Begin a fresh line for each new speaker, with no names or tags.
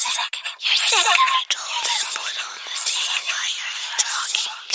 sick. You're sick. I told him put on the tea. Why are you talking?